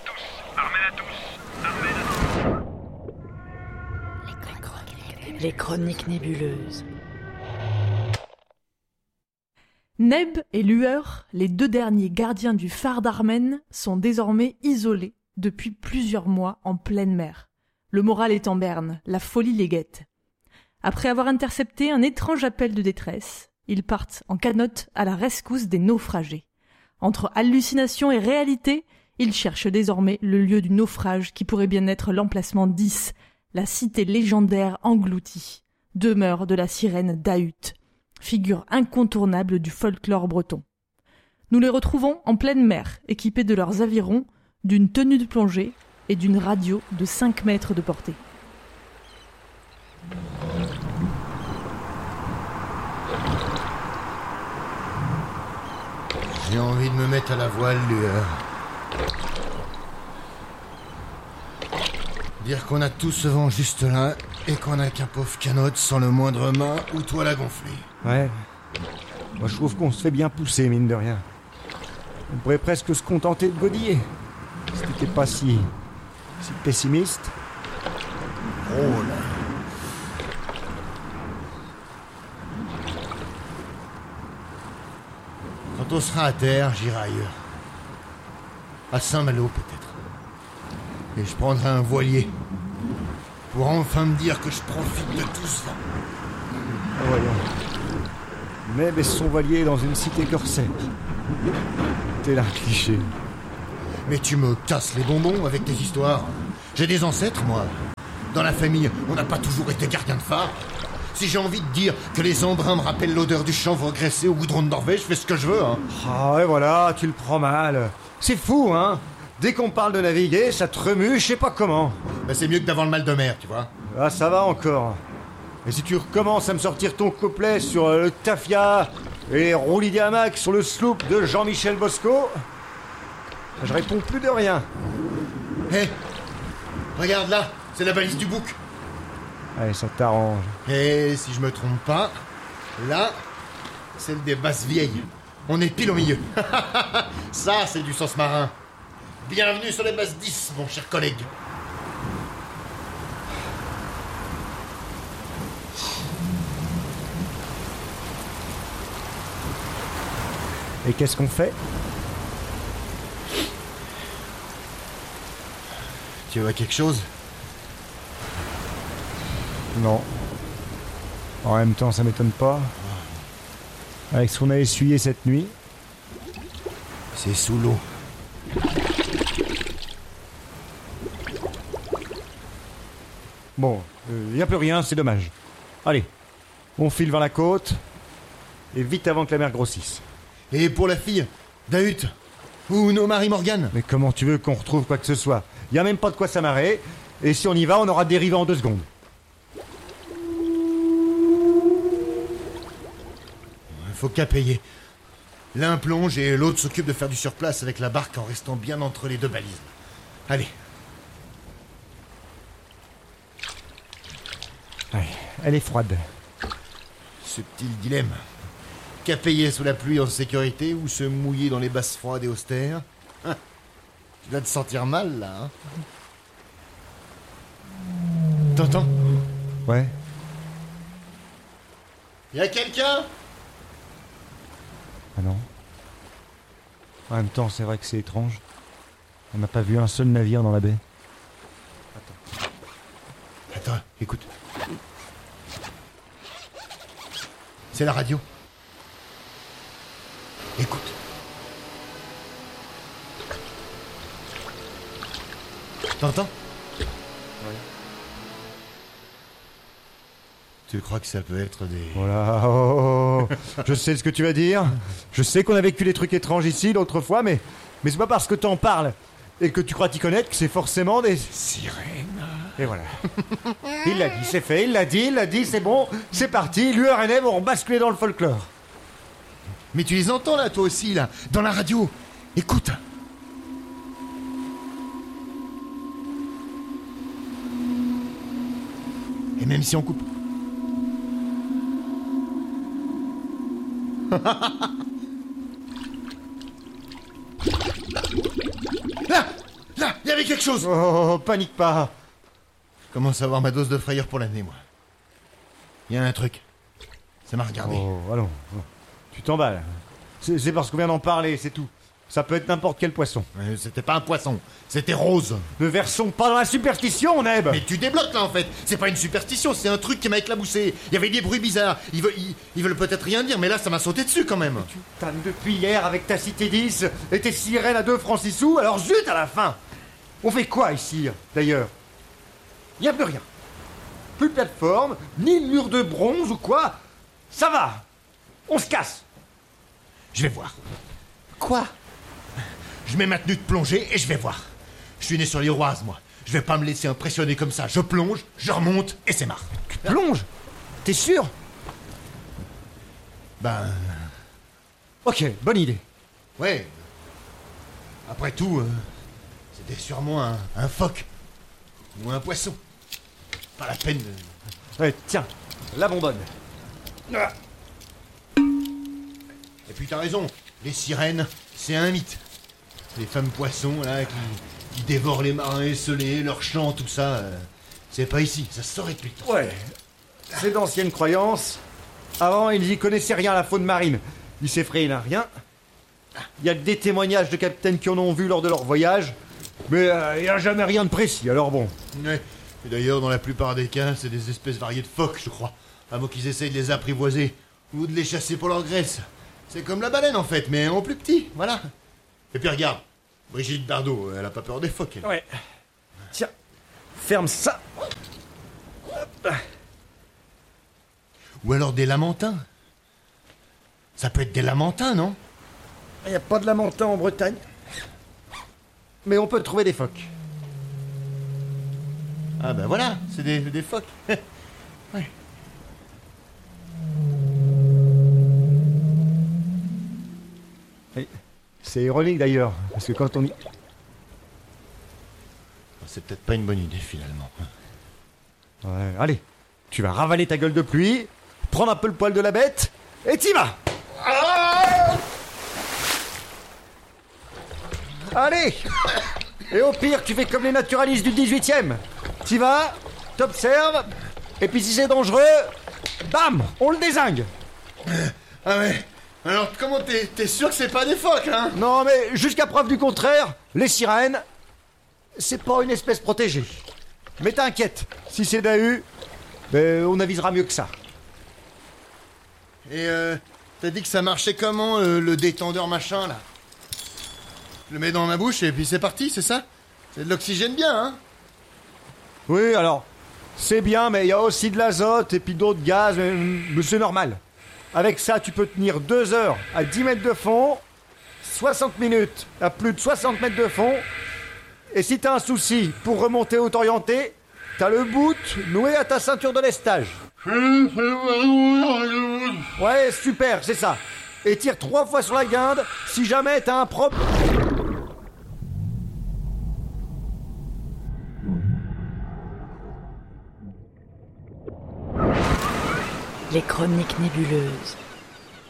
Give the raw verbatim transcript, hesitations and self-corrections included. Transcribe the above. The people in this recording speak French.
tous, armez à tous, armez à tous. Les chroniques nébuleuses. Neb et Lueur, les deux derniers gardiens du phare d'Armen, sont désormais isolés depuis plusieurs mois en pleine mer. Le moral est en berne, la folie les guette. Après avoir intercepté un étrange appel de détresse, ils partent en canotte à la rescousse des naufragés. Entre hallucination et réalité, ils cherchent désormais le lieu du naufrage qui pourrait bien être l'emplacement dix, la cité légendaire engloutie, demeure de la sirène Dahut, figure incontournable du folklore breton. Nous les retrouvons en pleine mer, équipés de leurs avirons, d'une tenue de plongée et d'une radio de cinq mètres de portée. J'ai envie de me mettre à la voile, Lueur. Dire qu'on a tout ce vent juste là et qu'on a qu'un pauvre canotte sans le moindre mât ou toile à gonfler. Ouais. Moi, je trouve qu'on se fait bien pousser, mine de rien. On pourrait presque se contenter de godiller. Si t'étais pas si... si pessimiste. Oh là. Quand on sera à terre, j'irai ailleurs. À Saint-Malo, peut-être. Et je prendrai un voilier. Pour enfin me dire que je profite de tout ce vent. Voyons. Neb et son voilier dans une cité corsaire. T'es là, cliché. Mais tu me casses les bonbons avec tes histoires. J'ai des ancêtres, moi. Dans la famille, on n'a pas toujours été gardien de phare. Si j'ai envie de dire que les embruns me rappellent l'odeur du chanvre graissé au goudron de Norvège, je fais ce que je veux, hein. Ah ouais, voilà, tu le prends mal. C'est fou, hein. Dès qu'on parle de naviguer, ça te remue, je sais pas comment. Ben c'est mieux que d'avoir le mal de mer, tu vois. Ah, ça va encore. Et si tu recommences à me sortir ton couplet sur euh, le tafia et roulis des hamacs sur le sloop de Jean-Michel Bosco, je réponds plus de rien. Hé, hey, regarde là, c'est la balise du bouc. Allez, ça t'arrange. Et si je me trompe pas, là, celle des basses vieilles. On est pile au milieu. Ça, c'est du sens marin. Bienvenue sur les basses dix, mon cher collègue. Et qu'est-ce qu'on fait? Tu vois quelque chose? Non. En même temps, ça m'étonne pas. Avec ce qu'on a essuyé cette nuit. C'est sous l'eau. Bon, il euh, n'y a plus rien, c'est dommage. Allez, on file vers la côte. Et vite avant que la mer grossisse. Et pour la fille, Dahut, ou nos Marie Morgane. Mais comment tu veux qu'on retrouve quoi que ce soit? Il n'y a même pas de quoi s'amarrer. Et si on y va, on aura dérivé en deux secondes. Faut qu'à payer. L'un plonge et l'autre s'occupe de faire du surplace avec la barque en restant bien entre les deux balises. Allez. Ouais, elle est froide. Subtil dilemme. Qu'à payer sous la pluie en sécurité ou se mouiller dans les basses froides et austères? Hein, tu dois te sentir mal, là, hein? T'entends? Ouais. Y'a quelqu'un? Ah non. En même temps, c'est vrai que c'est étrange. On n'a pas vu un seul navire dans la baie. Attends. Attends, écoute. C'est la radio. Écoute. T'entends? Ouais. Tu crois que ça peut être des... Voilà, oh, oh, oh. Je sais ce que tu vas dire. Je sais qu'on a vécu des trucs étranges ici l'autre fois, mais, mais c'est pas parce que t'en parles et que tu crois t'y connaître que c'est forcément des... sirènes. Et voilà. Il l'a dit, c'est fait, il l'a dit, il l'a dit, c'est bon, c'est parti, Lueur et Neb ont basculé dans le folklore. Mais tu les entends là, toi aussi, là, dans la radio. Écoute. Et même si on coupe... Là, Là, il y avait quelque chose. Oh, panique pas. Je commence à avoir ma dose de frayeur pour l'année, moi. Il y a un truc. Ça m'a regardé. Oh, allons. allons. Tu t'emballes. C'est c'est parce qu'on vient d'en parler, c'est tout. Ça peut être n'importe quel poisson. Euh, C'était pas un poisson, c'était rose. Ne versons pas dans la superstition, Neb. Mais tu débloques là en fait. C'est pas une superstition, c'est un truc qui m'a éclaboussé. Il y avait des bruits bizarres. Ils veulent, ils, ils veulent peut-être rien dire, mais là ça m'a sauté dessus quand même. Tu tannes depuis hier avec ta cité dix et tes sirènes à deux francs six sous, alors zut à la fin. On fait quoi ici, d'ailleurs? Y a plus rien. Plus de plateforme, ni mur de bronze ou quoi. Ça va. On se casse. Je vais voir. Quoi? Je mets ma tenue de plongée et je vais voir. Je suis né sur l'Iroise, moi. Je vais pas me laisser impressionner comme ça. Je plonge, je remonte et c'est marre. Tu plonges? T'es sûr? Ben, Ok, bonne idée. ouais. Après tout, euh, c'était sûrement un, un phoque. Ou un poisson. Pas la peine de... Ouais, tiens, la bonbonne. Ah. Et puis t'as raison, les sirènes, c'est un mythe. Les femmes poissons, là, qui, qui dévorent les marins esselés, leurs chants, tout ça, euh, c'est pas ici, ça se saurait depuis longtemps. Ouais, c'est d'anciennes croyances. Avant, ils y connaissaient rien à la faune marine. Ils s'effrayaient d'un rien. Il y a que des témoignages de capitaines qui en ont vu lors de leur voyage, mais euh, il n'y a jamais rien de précis, alors bon. Ouais. Et d'ailleurs, dans la plupart des cas, c'est des espèces variées de phoques, je crois. À moins qu'ils essayent de les apprivoiser, ou de les chasser pour leur graisse. C'est comme la baleine, en fait, mais en plus petit, voilà. Et puis regarde, Brigitte Bardot, elle a pas peur des phoques, elle. Ouais. Tiens, ferme ça. Ou alors des lamentins. Ça peut être des lamentins, non? Il n'y a pas de lamentin en Bretagne. Mais on peut trouver des phoques. Ah ben voilà, c'est des, des phoques. Ouais. Et c'est ironique d'ailleurs, parce que quand on y... C'est peut-être pas une bonne idée, finalement. Ouais, allez, tu vas ravaler ta gueule de pluie, prendre un peu le poil de la bête, et t'y vas. Allez. Et au pire, tu fais comme les naturalistes du dix-huitième. T'y vas, t'observes, et puis si c'est dangereux, bam, on le dézingue. Ah ouais. Alors comment t'es t'es sûr que c'est pas des phoques, hein? Non mais jusqu'à preuve du contraire, les sirènes, c'est pas une espèce protégée. Mais t'inquiète, si c'est Dahu, ben on avisera mieux que ça. Et euh, t'as dit que ça marchait comment, euh, le détendeur machin, là? Je le mets dans ma bouche et puis c'est parti, c'est ça? C'est de l'oxygène bien, hein? Oui, alors, c'est bien, mais il y a aussi de l'azote et puis d'autres gaz, mais, mais c'est normal. Avec ça, tu peux tenir deux heures à dix mètres de fond, soixante minutes à plus de soixante mètres de fond, et si t'as un souci pour remonter ou t'orienter, t'as le boot noué à ta ceinture de lestage. Ouais, super, c'est ça. Et tire trois fois sur la guinde si jamais t'as un propre... Les chroniques nébuleuses.